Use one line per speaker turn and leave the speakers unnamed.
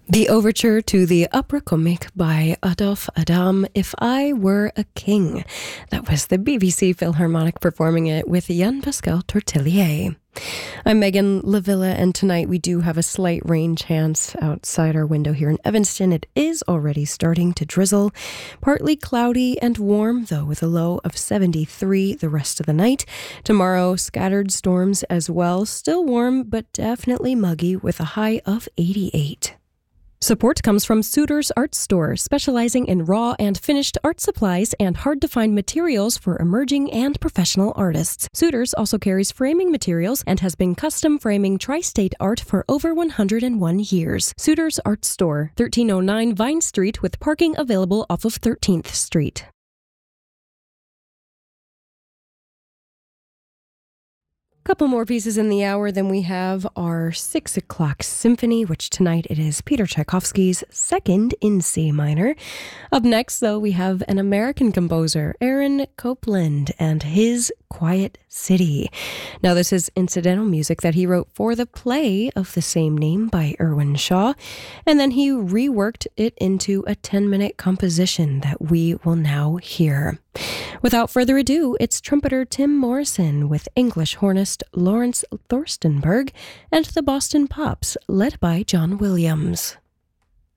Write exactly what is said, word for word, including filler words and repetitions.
The overture to the opera comique by Adolphe Adam, If I Were a King. That was the B B C Philharmonic performing it with Jean-Pascal Tortelier. I'm Megan Lavilla, and tonight we do have a slight rain chance outside our window here in Evanston. It is already starting to drizzle. Partly cloudy and warm, though, with a low of seventy-three the rest of the night. Tomorrow, scattered storms as well. Still warm, but definitely muggy with a high of eighty-eight. Support comes from Suitors Art Store, specializing in raw and finished art supplies and hard-to-find materials for emerging and professional artists. Suitors also carries framing materials and has been custom framing tri-state art for over one hundred one years. Suitors Art Store, thirteen oh nine Vine Street, with parking available off of thirteenth Street. Couple more pieces in the hour. Then we have our six o'clock symphony, which tonight it is Peter Tchaikovsky's Second in C minor. Up next, though, we have an American composer, Aaron Copland, and his Quiet City. Now, this is incidental music that he wrote for the play of the same name by Irwin Shaw, and then he reworked it into a ten-minute composition that we will now hear. Without further ado, it's trumpeter Tim Morrison with English hornist Lawrence Thorstenberg and the Boston Pops, led by John Williams.